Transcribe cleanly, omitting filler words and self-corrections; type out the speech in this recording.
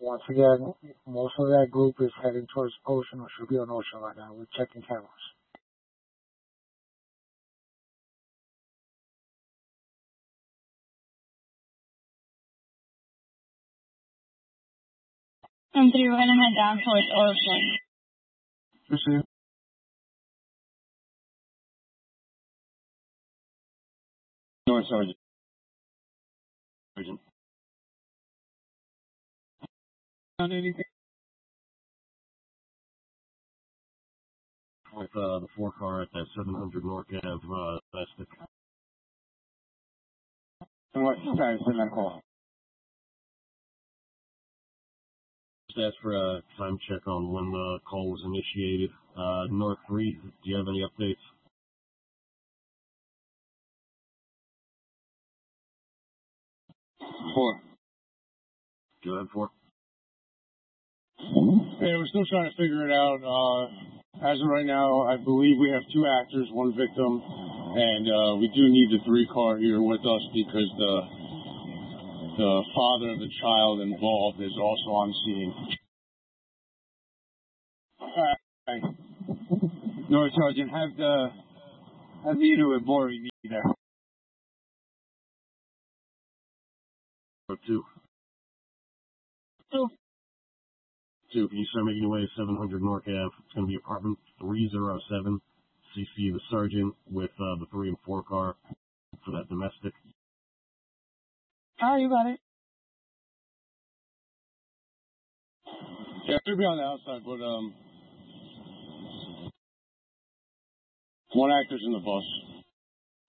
Once again, most of that group is heading towards Ocean or should be on Ocean right now. We're checking cameras. And 3, we're gonna head down towards Ocean. Receive. North Sergeant. On anything? With the 4 car at that 700 North Ave, domestic. And what's the status in that call? Just asked for a time check on when the call was initiated. North 3, do you have any updates? Four. Go ahead, 4. Yeah, we're still trying to figure it out. As of right now, I believe we have 2 actors, 1 victim, and we do need the 3 car here with us because the father of the child involved is also on scene. North Sergeant, have Vito and Maury meet me there. 2. 2, can you start making your way to 700 North Ave? It's going to be apartment 307. CC the sergeant with the 3 and 4 car for that domestic. Oh, you got it. Yeah, they'll be on the outside, but 1 actor's in the bus.